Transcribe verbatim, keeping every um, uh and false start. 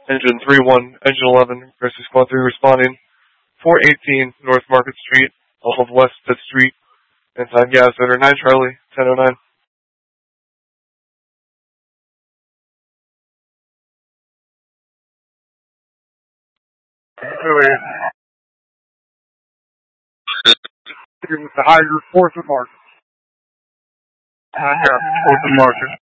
Engine three one, Engine eleven, Rescue Squad three responding. four eighteen North Market Street, off of West fifth Street, inside gas center nine Charlie, ten oh nine. The higher fourth of Market. Uh, yeah, fourth of Market.